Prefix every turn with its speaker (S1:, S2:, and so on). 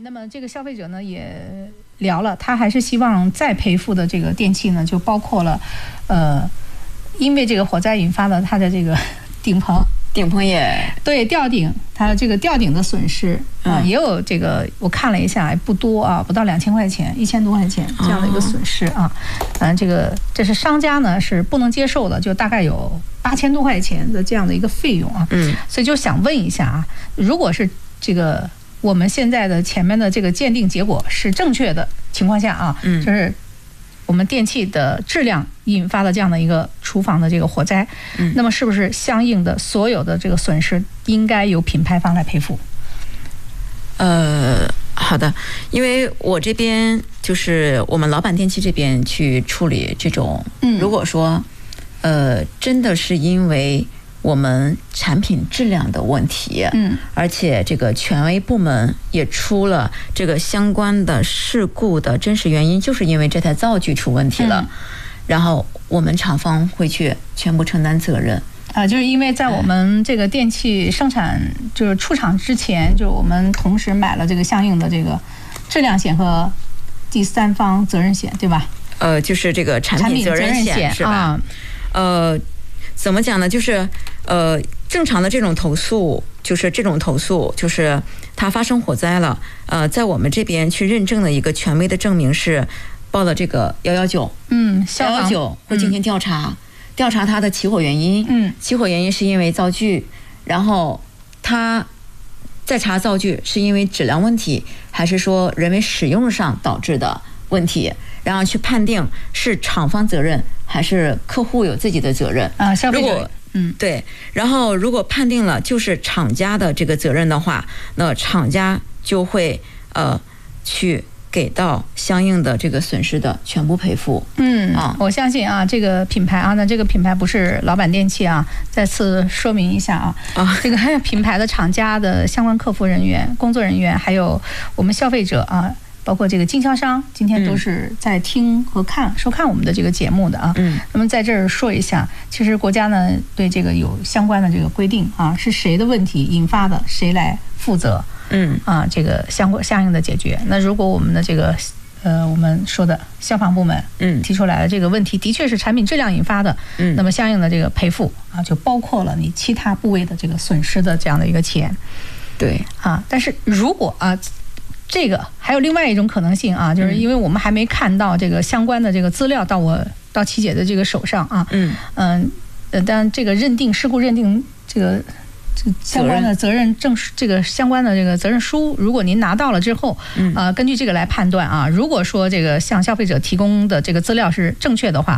S1: 那么这个消费者呢也聊了，他还是希望再赔付的这个电器呢，就包括了，因为这个火灾引发的他的这个顶棚也对吊顶，它这个吊顶的损失也有这个我看了一下不多啊，不到2000块钱，1000多块钱这样的一个损失啊。这是商家呢是不能接受的，就大概有8000多块钱的这样的一个费用啊。所以就想问一下啊，如果是这个我们现在的前面的这个鉴定结果是正确的情况下啊，就是我们电器的质量引发的这样的一个厨房的这个火灾，那么是不是相应的所有的这个损失应该由品牌方来赔付？
S2: 好的，因为我这边就是我们老板电器这边去处理这种，如果说真的是因为我们产品质量的问题，而且这个权威部门也出了这个相关的事故的真实原因，就是因为这台灶具出问题了，然后我们厂方会去全部承担责任。
S1: 就是因为在我们这个电器生产就是出厂之前，就是我们同时买了这个相应的这个质量险和第三方责任险，对吧？
S2: 就是这个产品责任险是吧？怎么讲呢？就是正常的这种投诉，就是它发生火灾了，在我们这边去认证的一个权威的证明是报了这个119，119会进行调查，调查它的起火原因，起火原因是因为灶具，然后它再查灶具是因为质量问题，还是说人为使用上导致的问题，然后去判定是厂方责任还是客户有自己的责任
S1: 啊？消费者
S2: 对，然后如果判定了就是厂家的这个责任的话，那厂家就会去给到相应的这个损失的全部赔付。
S1: 我相信啊，这个品牌啊，那这个品牌不是老板电器啊，再次说明一下啊，这个还有品牌的厂家的相关客服人员、工作人员，还有我们消费者啊。包括这个经销商，今天都是在听和收看我们的这个节目的啊。那么在这儿说一下，其实国家呢对这个有相关的这个规定啊，是谁的问题引发的，谁来负责。这个相应的解决。那如果我们的这个我们说的消防部门提出来的这个问题的确是产品质量引发的，那么相应的这个赔付啊，就包括了你其他部位的这个损失的这样的一个钱。
S2: 对啊，
S1: 但是如果这个还有另外一种可能性啊，就是因为我们还没看到这个相关的这个资料到琪姐的这个手上啊，但这个事故认定这个相关的责任证这个相关的这个责任书，如果您拿到了之后，根据这个来判断啊，如果说这个向消费者提供的这个资料是正确的话，